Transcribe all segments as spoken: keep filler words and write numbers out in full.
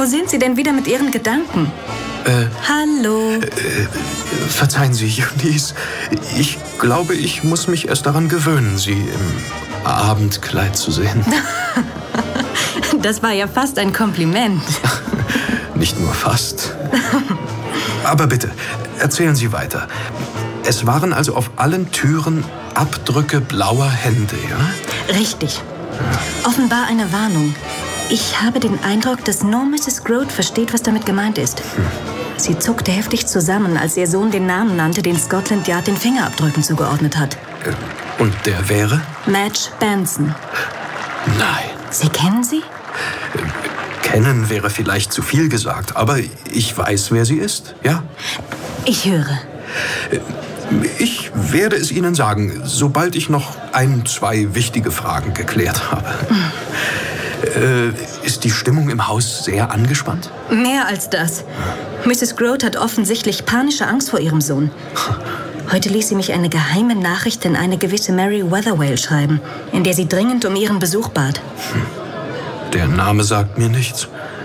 Wo sind Sie denn wieder mit Ihren Gedanken? Äh, Hallo. Äh, verzeihen Sie, Eunice. Ich glaube, ich muss mich erst daran gewöhnen, Sie im Abendkleid zu sehen. Das war ja fast ein Kompliment. Nicht nur fast. Aber bitte, erzählen Sie weiter. Es waren also auf allen Türen Abdrücke blauer Hände, ja? Richtig. Offenbar eine Warnung. Ich habe den Eindruck, dass nur Misses Grote versteht, was damit gemeint ist. Hm. Sie zuckte heftig zusammen, als ihr Sohn den Namen nannte, den Scotland Yard den Fingerabdrücken zugeordnet hat. Und der wäre? Madge Benson. Nein. Sie kennen sie? Kennen wäre vielleicht zu viel gesagt, aber ich weiß, wer sie ist, ja? Ich höre. Ich werde es Ihnen sagen, sobald ich noch ein, zwei wichtige Fragen geklärt habe. Hm. Äh, ist die Stimmung im Haus sehr angespannt? Mehr als das. Misses Grote hat offensichtlich panische Angst vor ihrem Sohn. Heute ließ sie mich eine geheime Nachricht an eine gewisse Mary Weatherwale schreiben, in der sie dringend um ihren Besuch bat. Hm. Der Name sagt mir nichts.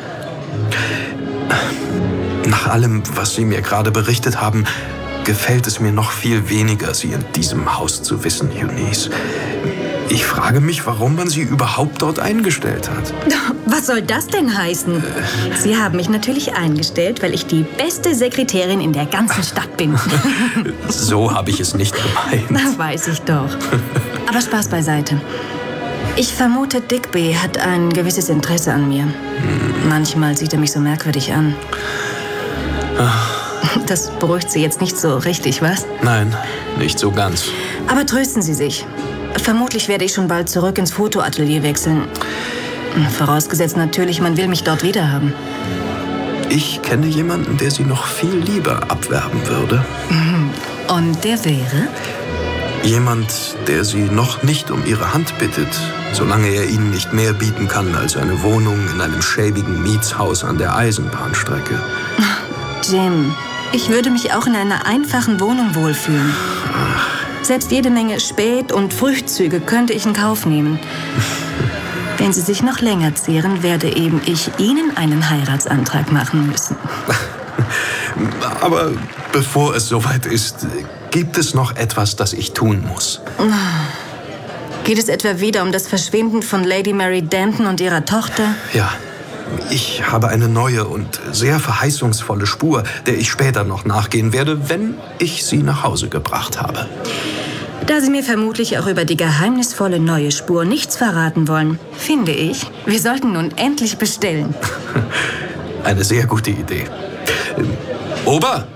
Nach allem, was Sie mir gerade berichtet haben, gefällt es mir noch viel weniger, Sie in diesem Haus zu wissen, Eunice. Ich frage mich, warum man Sie überhaupt dort eingestellt hat. Was soll das denn heißen? Sie haben mich natürlich eingestellt, weil ich die beste Sekretärin in der ganzen Stadt bin. So habe ich es nicht gemeint. Das weiß ich doch. Aber Spaß beiseite. Ich vermute, Digby hat ein gewisses Interesse an mir. Hm. Manchmal sieht er mich so merkwürdig an. Das beruhigt Sie jetzt nicht so richtig, was? Nein, nicht so ganz. Aber trösten Sie sich. Vermutlich werde ich schon bald zurück ins Fotoatelier wechseln. Vorausgesetzt natürlich, man will mich dort wiederhaben. Ich kenne jemanden, der Sie noch viel lieber abwerben würde. Und der wäre? Jemand, der Sie noch nicht um Ihre Hand bittet, solange er Ihnen nicht mehr bieten kann als eine Wohnung in einem schäbigen Mietshaus an der Eisenbahnstrecke. Jim, ich würde mich auch in einer einfachen Wohnung wohlfühlen. Ach. Selbst jede Menge Spät- und Frühzüge könnte ich in Kauf nehmen. Wenn Sie sich noch länger zehren, werde eben ich Ihnen einen Heiratsantrag machen müssen. Aber bevor es soweit ist, gibt es noch etwas, das ich tun muss. Geht es etwa wieder um das Verschwinden von Lady Mary Danton und ihrer Tochter? Ja. Ich habe eine neue und sehr verheißungsvolle Spur, der ich später noch nachgehen werde, wenn ich sie nach Hause gebracht habe. Da Sie mir vermutlich auch über die geheimnisvolle neue Spur nichts verraten wollen, finde ich, wir sollten nun endlich bestellen. Eine sehr gute Idee. Ober!